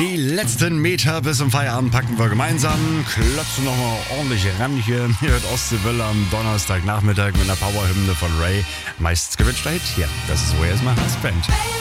Die letzten Meter bis zum Feierabend packen wir gemeinsam. Klotzen nochmal ordentlich ran hier. Ihr hört Ostseewelle am Donnerstagnachmittag mit einer Powerhymne von Ray. Meistens gewünschter Hit hier. Das ist Where's My Husband.